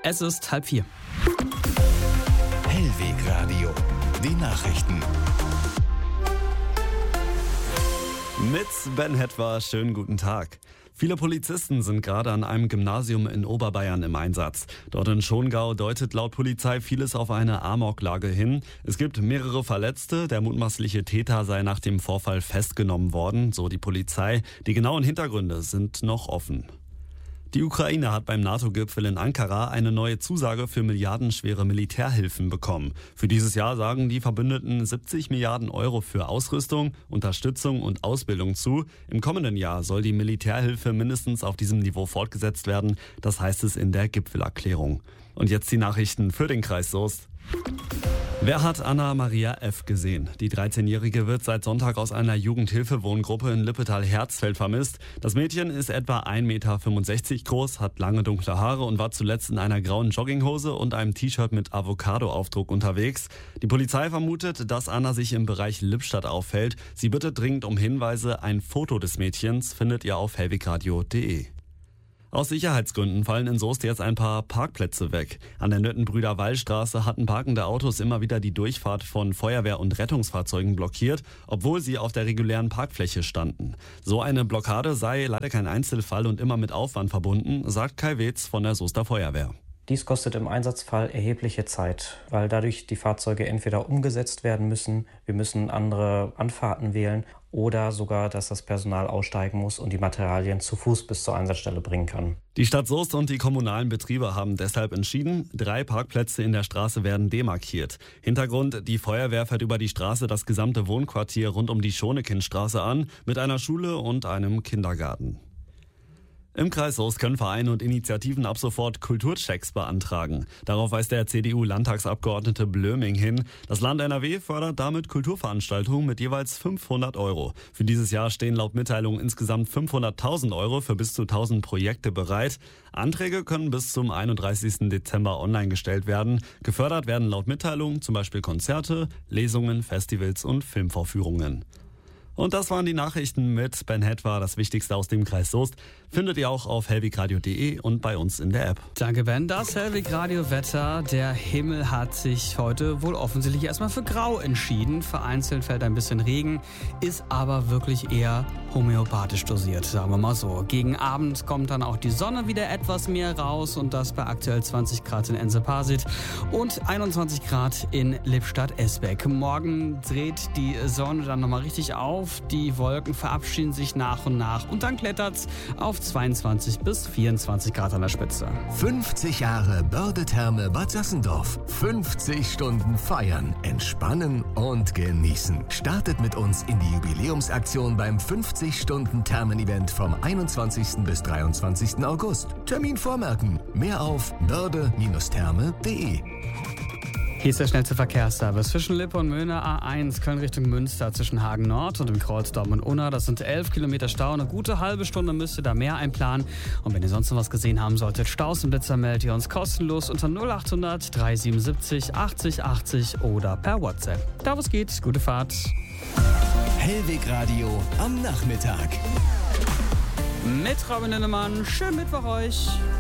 Es ist 3:30. Hellweg Radio, die Nachrichten. Mit Ben Hetwer, schönen guten Tag. Viele Polizisten sind gerade an einem Gymnasium in Oberbayern im Einsatz. Dort in Schongau deutet laut Polizei vieles auf eine Amoklage hin. Es gibt mehrere Verletzte. Der mutmaßliche Täter sei nach dem Vorfall festgenommen worden, so die Polizei. Die genauen Hintergründe sind noch offen. Die Ukraine hat beim NATO-Gipfel in Ankara eine neue Zusage für milliardenschwere Militärhilfen bekommen. Für dieses Jahr sagen die Verbündeten 70 Milliarden Euro für Ausrüstung, Unterstützung und Ausbildung zu. Im kommenden Jahr soll die Militärhilfe mindestens auf diesem Niveau fortgesetzt werden. Das heißt es in der Gipfelerklärung. Und jetzt die Nachrichten für den Kreis Soest. Wer hat Anna-Maria F. gesehen? Die 13-Jährige wird seit Sonntag aus einer Jugendhilfewohngruppe in Lippetal-Herzfeld vermisst. Das Mädchen ist etwa 1,65 Meter groß, hat lange dunkle Haare und war zuletzt in einer grauen Jogginghose und einem T-Shirt mit Avocado-Aufdruck unterwegs. Die Polizei vermutet, dass Anna sich im Bereich Lippstadt aufhält. Sie bittet dringend um Hinweise. Ein Foto des Mädchens findet ihr auf hellwegradio.de. Aus Sicherheitsgründen fallen in Soest jetzt ein paar Parkplätze weg. An der Nöttenbrüder-Wall-Straße hatten parkende Autos immer wieder die Durchfahrt von Feuerwehr- und Rettungsfahrzeugen blockiert, obwohl sie auf der regulären Parkfläche standen. So eine Blockade sei leider kein Einzelfall und immer mit Aufwand verbunden, sagt Kai Wetz von der Soester Feuerwehr. Dies kostet im Einsatzfall erhebliche Zeit, weil dadurch die Fahrzeuge entweder umgesetzt werden müssen, wir müssen andere Anfahrten wählen oder sogar, dass das Personal aussteigen muss und die Materialien zu Fuß bis zur Einsatzstelle bringen kann. Die Stadt Soest und die kommunalen Betriebe haben deshalb entschieden, 3 Parkplätze in der Straße werden demarkiert. Hintergrund, die Feuerwehr fährt über die Straße das gesamte Wohnquartier rund um die Schonekindstraße an, mit einer Schule und einem Kindergarten. Im Kreis Soest können Vereine und Initiativen ab sofort Kulturchecks beantragen. Darauf weist der CDU-Landtagsabgeordnete Blöming hin. Das Land NRW fördert damit Kulturveranstaltungen mit jeweils 500 Euro. Für dieses Jahr stehen laut Mitteilung insgesamt 500.000 Euro für bis zu 1000 Projekte bereit. Anträge können bis zum 31. Dezember online gestellt werden. Gefördert werden laut Mitteilung zum Beispiel Konzerte, Lesungen, Festivals und Filmvorführungen. Und das waren die Nachrichten mit Ben Hetwer. Das Wichtigste aus dem Kreis Soest findet ihr auch auf hellwegradio.de und bei uns in der App. Danke, Ben. Das Hellweg-Radio-Wetter. Der Himmel hat sich heute wohl offensichtlich erstmal für grau entschieden. Vereinzelt fällt ein bisschen Regen, ist aber wirklich eher homöopathisch dosiert, sagen wir mal so. Gegen Abend kommt dann auch die Sonne wieder etwas mehr raus und das bei aktuell 20 Grad in Ense-Parsit und 21 Grad in Lippstadt-Esbeck. Morgen dreht die Sonne dann nochmal richtig auf. Die Wolken verabschieden sich nach und nach und dann klettert's auf 22 bis 24 Grad an der Spitze. 50 Jahre Börde-Therme Bad Sassendorf. 50 Stunden feiern, entspannen und genießen. Startet mit uns in die Jubiläumsaktion beim 50-Stunden-Thermen-Event vom 21. bis 23. August. Termin vormerken. Mehr auf börde-therme.de. Hier ist der schnellste Verkehrsservice zwischen Lippe und Möhne A1 Köln Richtung Münster zwischen Hagen Nord und dem Kreuz Dortmund und Unna. Das sind 11 Kilometer Stau. Eine gute halbe Stunde müsst ihr da mehr einplanen. Und wenn ihr sonst noch was gesehen haben solltet, Staus und Blitzer meldet ihr uns kostenlos unter 0800 377 80 80 oder per WhatsApp. Da wo es geht, gute Fahrt. Hellweg Radio am Nachmittag. Mit Robin Linnemann. Schönen Mittwoch euch.